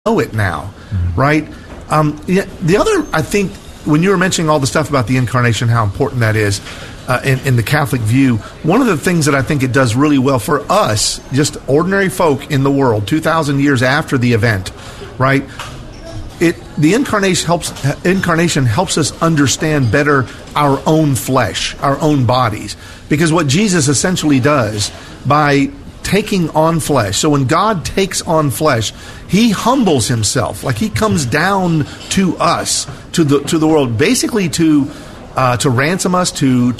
know it now, right? The other, I think, when you were mentioning all the stuff about the incarnation, how important that is in the Catholic view, one of the things that I think it does really well for us, just ordinary folk in the world, 2,000 years after the event, right? The incarnation helps us understand better our own flesh, our own bodies, because what Jesus essentially does by taking on flesh. So when God takes on flesh, he humbles himself, like he comes down to us, to the world, basically to ransom us, to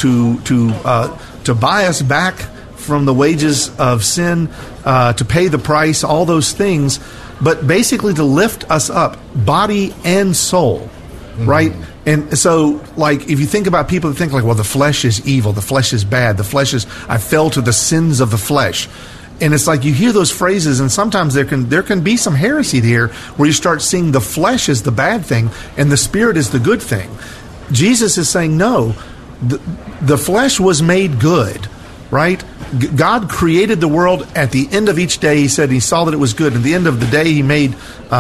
buy us back from the wages of sin, to pay the price, all those things, but basically to lift us up, body and soul, right? And so, like, if you think about people that think like, well, the flesh is evil, the flesh is bad, the flesh is, I fell to the sins of the flesh. And it's like you hear those phrases, and sometimes there can be some heresy there where you start seeing the flesh is the bad thing and the spirit is the good thing. Jesus is saying, no, the flesh was made good, right? God created the world. At the end of each day, he said he saw that it was good. At the end of the day, he made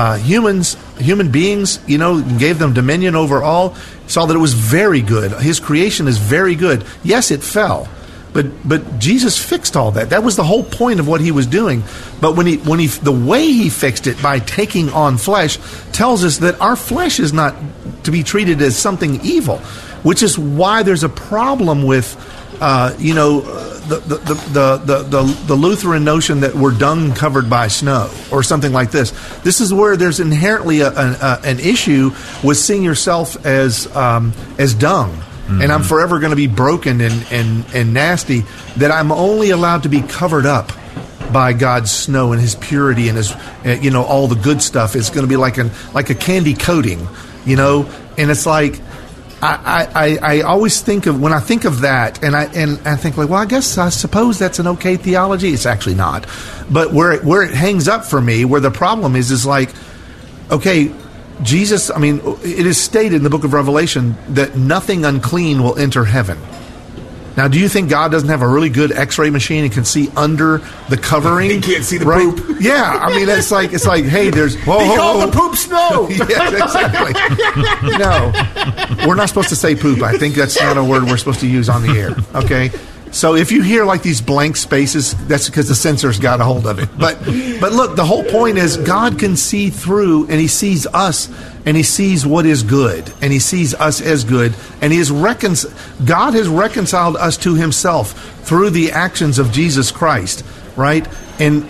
human beings, and gave them dominion over all. Saw that it was very good. His creation is very good. Yes, it fell. But Jesus fixed all that. That was the whole point of what he was doing. But when he the way he fixed it by taking on flesh tells us that our flesh is not to be treated as something evil, which is why there's a problem with the Lutheran notion that we're dung covered by snow or something like this. This is where there's inherently an issue with seeing yourself as dung. And I'm forever going to be broken and nasty, that I'm only allowed to be covered up by God's snow and his purity and his, all the good stuff. It's going to be like a candy coating, and it's like, I always think of, when I think of that, and I think like, well, I suppose that's an okay theology. It's actually not. But where it hangs up for me, where the problem is like, okay, Jesus, it is stated in the book of Revelation that nothing unclean will enter heaven. Now, do you think God doesn't have a really good X-ray machine and can see under the covering? He can't see the right? poop. Yeah, it's like, hey, there's the poop snow. Yeah, exactly. No, we're not supposed to say poop. I think that's not a word we're supposed to use on the air. Okay. So if you hear like these blank spaces, that's because the censor's got a hold of it. But look, the whole point is God can see through, and he sees us, and he sees what is good, and he sees us as good, and God has reconciled us to himself through the actions of Jesus Christ, right? And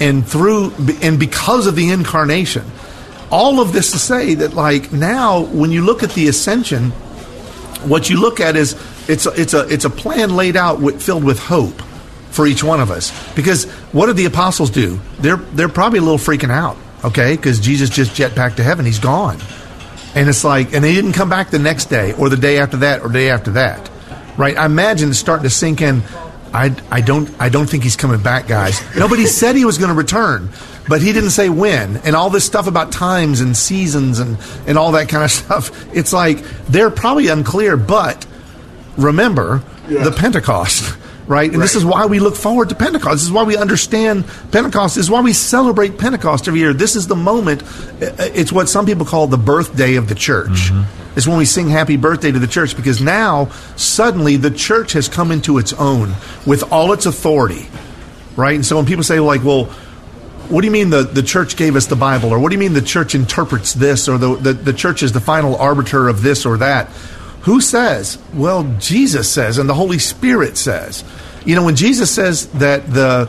because of the incarnation. All of this to say that, like, now when you look at the ascension, what you look at is it's a plan laid out filled with hope for each one of us. Because what did the apostles do? They're probably a little freaking out, okay? Because Jesus just jet back to heaven. He's gone. And it's like, and they didn't come back the next day or the day after that or day after that, right? I imagine it's starting to sink in. I don't think he's coming back, guys. Nobody said he was going to return, but he didn't say when. And all this stuff about times and seasons and all that kind of stuff. It's like they're probably unclear, but remember the Pentecost, right? And this is why we look forward to Pentecost. This is why we understand Pentecost. This is why we celebrate Pentecost every year. This is the moment. It's what some people call the birthday of the church. It's when we sing happy birthday to the church, because now suddenly the church has come into its own with all its authority, right? And so when people say, like, well, what do you mean the church gave us the Bible? Or what do you mean the church interprets this? Or the church is the final arbiter of this or that? Who says? Well, Jesus says, and the Holy Spirit says. When Jesus says that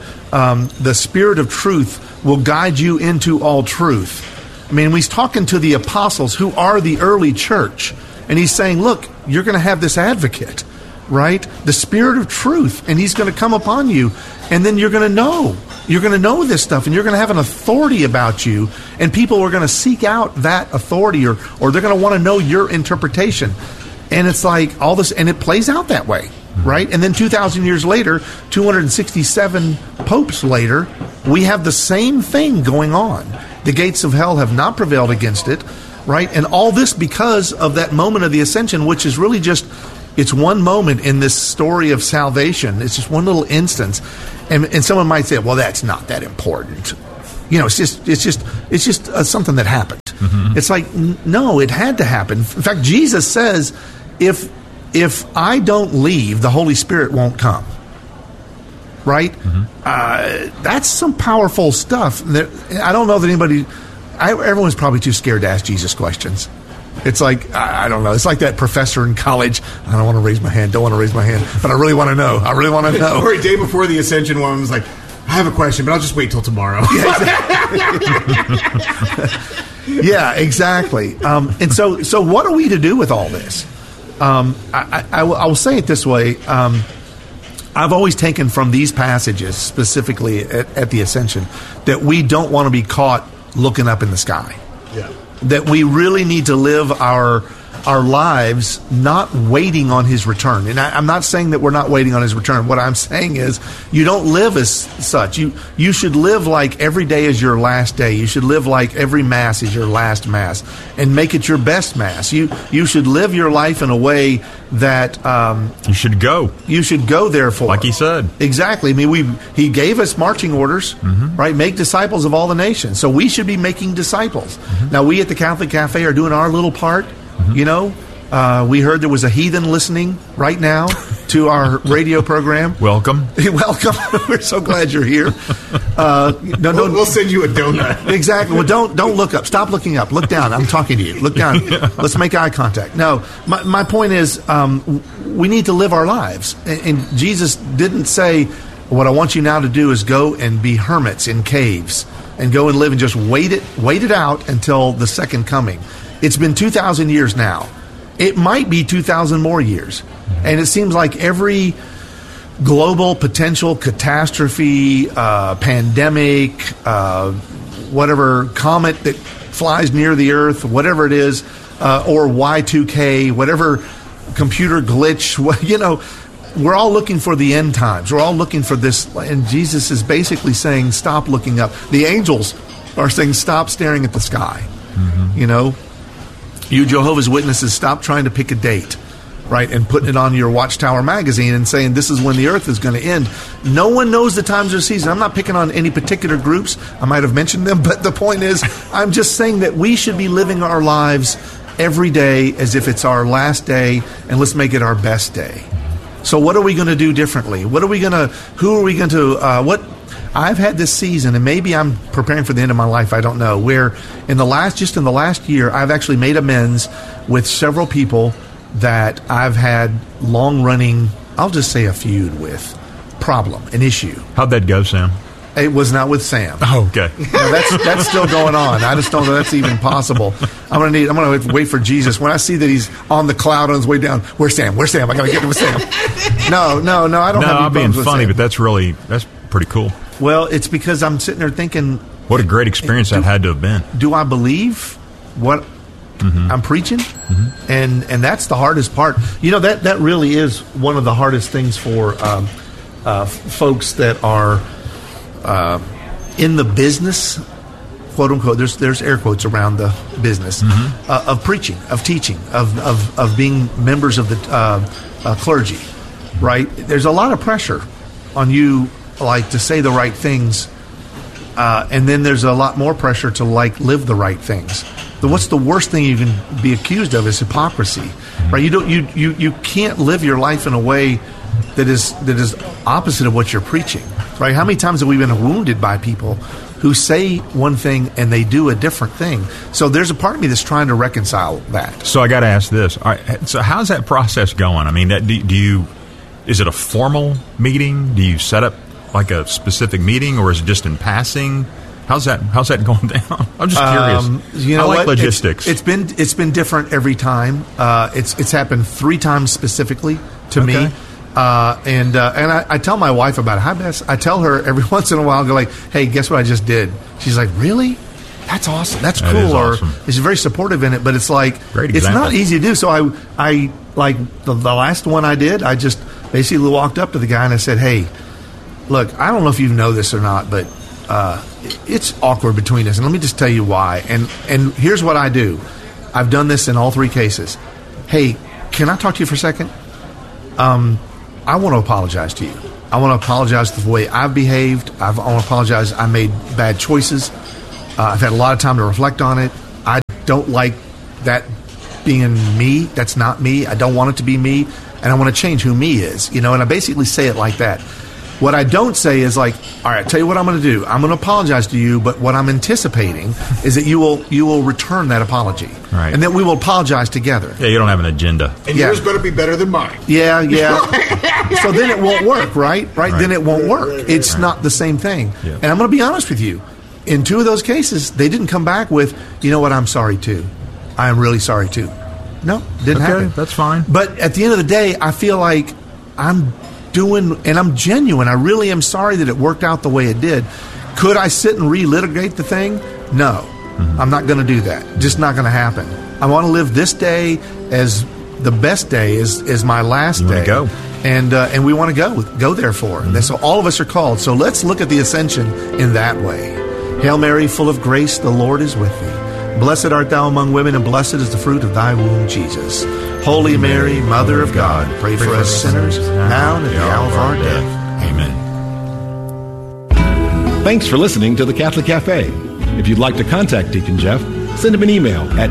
the Spirit of truth will guide you into all truth, he's talking to the apostles who are the early church. And he's saying, look, you're going to have this advocate, right? The Spirit of truth. And he's going to come upon you. And then you're going to know. You're going to know this stuff. And you're going to have an authority about you. And people are going to seek out that authority, or they're going to want to know your interpretation. And it's like all this, and it plays out that way, right? And then 2,000 years later, 267 popes later, we have the same thing going on. The gates of hell have not prevailed against it, right? And all this because of that moment of the ascension, which is really just, it's one moment in this story of salvation. It's just one little instance. And someone might say, well, that's not that important. It's just something that happened. Mm-hmm. It's like, no, it had to happen. In fact, Jesus says, if I don't leave, the Holy Spirit won't come. Right? Mm-hmm. That's some powerful stuff. I don't know that everyone's probably too scared to ask Jesus questions. It's like, I don't know. It's like that professor in college. I don't want to raise my hand. Don't want to raise my hand. But I really want to know. I really want to know. Or a day before the Ascension, one was like, I have a question, but I'll just wait till tomorrow. Yeah, exactly. And so what are we to do with all this? I will say it this way. I've always taken from these passages, specifically at the Ascension, that we don't want to be caught looking up in the sky. Yeah. That we really need to live our lives not waiting on his return. And I'm not saying that we're not waiting on his return. What I'm saying is you don't live as such. You should live like every day is your last day. You should live like every Mass is your last Mass and make it your best Mass. You should live your life in a way that you should go. You should go, therefore. Like he said. Exactly. I mean, he gave us marching orders, right? Make disciples of all the nations. So we should be making disciples. Now, we at the Catholic Cafe are doing our little part. We heard there was a heathen listening right now to our radio program. Welcome. Welcome. We're so glad you're here. We'll send you a donut. Exactly. Well, don't look up. Stop looking up. Look down. I'm talking to you. Look down. Let's make eye contact. No, my point is we need to live our lives. And Jesus didn't say, what I want you now to do is go and be hermits in caves and go and live and just wait it out until the second coming. It's been 2,000 years now. It might be 2,000 more years. And it seems like every global potential catastrophe, pandemic, whatever comet that flies near the Earth, whatever it is, or Y2K, whatever computer glitch, we're all looking for the end times. We're all looking for this. And Jesus is basically saying, stop looking up. The angels are saying, stop staring at the sky. You Jehovah's Witnesses, stop trying to pick a date, right, and putting it on your Watchtower magazine and saying this is when the earth is going to end. No one knows the times or seasons. I'm not picking on any particular groups. I might have mentioned them, but the point is I'm just saying that we should be living our lives every day as if it's our last day, and let's make it our best day. So what are we going to do differently? Who are we going to, I've had this season, and maybe I'm preparing for the end of my life, I don't know, where in the last year, I've actually made amends with several people that I've had long-running, I'll just say a feud with, an issue. How'd that go, Sam? It was not with Sam. Oh, okay. No, that's still going on. I just don't know that's even possible. I'm gonna wait for Jesus. When I see that he's on the cloud on his way down, where's Sam? I gotta get with Sam. No, I don't have any I'm being problems with funny, Sam. but that's pretty cool. Well, it's because I'm sitting there thinking, what a great experience that had to have been. Do I believe what I'm preaching? And that's the hardest part. That really is one of the hardest things for folks that are in the business, quote unquote. There's air quotes around the business of preaching, of teaching, of being members of the clergy. Right? There's a lot of pressure on you, like, to say the right things, and then there's a lot more pressure to live the right things. What's the worst thing you can be accused of is hypocrisy, right? You can't live your life in a way that is opposite of what you're preaching, right? How many times have we been wounded by people who say one thing and they do a different thing? So there's a part of me that's trying to reconcile that. So I got to ask this: all right, so how's that process going? I mean, is it a formal meeting? Do you set up like a specific meeting, or is it just in passing? How's that going down? I'm just curious. I like logistics. It's been different every time. It's happened 3 times specifically to me. And I tell my wife about it. Hi, Bess. I tell her every once in a while, I'll go like, hey, guess what I just did? She's like, really? That's awesome. That's cool. That is awesome. Or she's very supportive in it, but it's like, great it's example. not easy to do. So I like the last one I did, I just basically walked up to the guy and I said, hey, look, I don't know if you know this or not, but it's awkward between us. And let me just tell you why. And here's what I do. I've done this in all 3 cases. Hey, can I talk to you for a second? I want to apologize to you. I want to apologize for the way I've behaved. I want to apologize. I made bad choices. I've had a lot of time to reflect on it. I don't like that being me. That's not me. I don't want it to be me, and I want to change who me is, and I basically say it like that. What I don't say is like, all right, tell you what I'm going to do. I'm going to apologize to you, but what I'm anticipating is that you will return that apology, right, and that we will apologize together. Yeah, you don't have an agenda. And yours better be better than mine. Yeah. So then it won't work, right? Then it won't work. It's not the same thing. Yeah. And I'm going to be honest with you. In 2 of those cases, they didn't come back with, you know what, I'm sorry too. I am really sorry too. No, didn't happen. That's fine. But at the end of the day, I feel like I'm genuine. I really am sorry that it worked out the way it did. Could I sit and relitigate the thing? No. I'm not going to do that. Just not going to happen. I want to live this day as the best day, is my last day. You want to go. And we want to go there for. And so all of us are called. So let's look at the ascension in that way. Hail Mary, full of grace, the Lord is with thee. Blessed art thou among women, and blessed is the fruit of thy womb, Jesus. Holy Mary, Mother of God, pray for us sinners, now and at the hour of our death. Amen. Thanks for listening to the Catholic Cafe. If you'd like to contact Deacon Jeff, send him an email at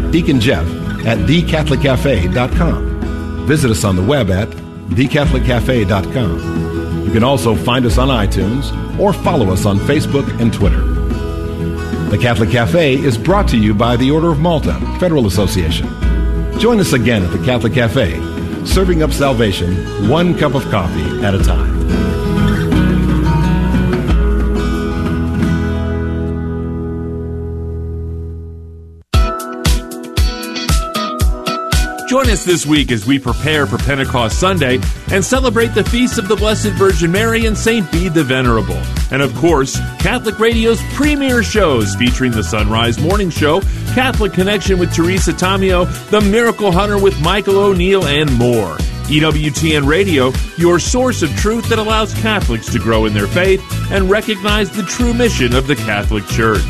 deaconjeff@thecatholiccafe.com. Visit us on the web at thecatholiccafe.com. You can also find us on iTunes or follow us on Facebook and Twitter. The Catholic Cafe is brought to you by the Order of Malta Federal Association. Join us again at the Catholic Cafe, serving up salvation one cup of coffee at a time. Join us this week as we prepare for Pentecost Sunday and celebrate the feasts of the Blessed Virgin Mary and St. Bede the Venerable. And of course, Catholic Radio's premier shows featuring the Sunrise Morning Show, Catholic Connection with Teresa Tamio, The Miracle Hunter with Michael O'Neill, and more. EWTN Radio, your source of truth that allows Catholics to grow in their faith and recognize the true mission of the Catholic Church.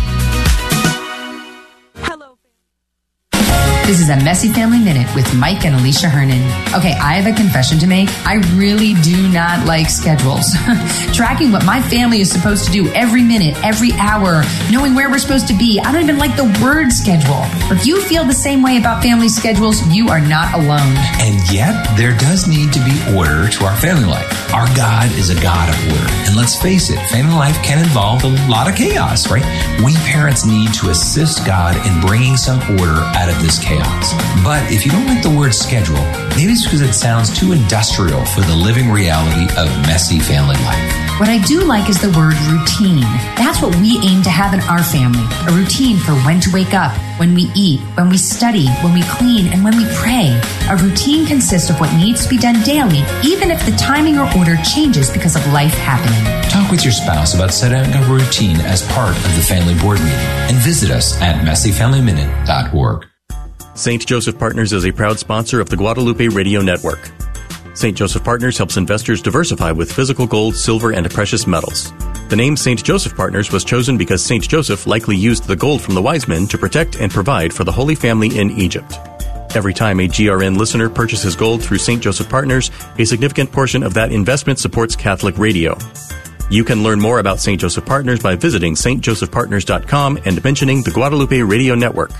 This is a Messy Family Minute with Mike and Alicia Hernan. Okay, I have a confession to make. I really do not like schedules. Tracking what my family is supposed to do every minute, every hour, knowing where we're supposed to be. I don't even like the word schedule. If you feel the same way about family schedules, you are not alone. And yet, there does need to be order to our family life. Our God is a God of order. And let's face it, family life can involve a lot of chaos, right? We parents need to assist God in bringing some order out of this chaos. But if you don't like the word schedule, maybe it's because it sounds too industrial for the living reality of messy family life. What I do like is the word routine. That's what we aim to have in our family. A routine for when to wake up, when we eat, when we study, when we clean, and when we pray. A routine consists of what needs to be done daily, even if the timing or order changes because of life happening. Talk with your spouse about setting a routine as part of the family board meeting, and visit us at messyfamilyminute.org. St. Joseph Partners is a proud sponsor of the Guadalupe Radio Network. St. Joseph Partners helps investors diversify with physical gold, silver, and precious metals. The name St. Joseph Partners was chosen because St. Joseph likely used the gold from the wise men to protect and provide for the Holy Family in Egypt. Every time a GRN listener purchases gold through St. Joseph Partners, a significant portion of that investment supports Catholic radio. You can learn more about St. Joseph Partners by visiting stjosephpartners.com and mentioning the Guadalupe Radio Network.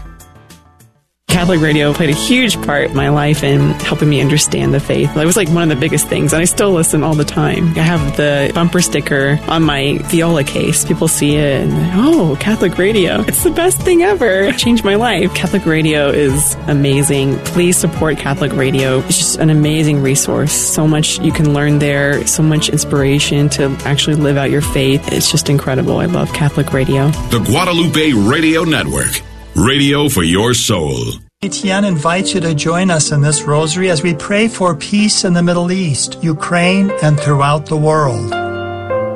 Catholic radio played a huge part in my life in helping me understand the faith. It was like one of the biggest things, and I still listen all the time. I have the bumper sticker on my viola case. People see it and, oh, Catholic radio. It's the best thing ever. It changed my life. Catholic radio is amazing. Please support Catholic radio. It's just an amazing resource. So much you can learn there, so much inspiration to actually live out your faith. It's just incredible. I love Catholic radio. The Guadalupe Radio Network. Radio for your soul. Etienne invites you to join us in this rosary as we pray for peace in the Middle East, Ukraine, and throughout the world.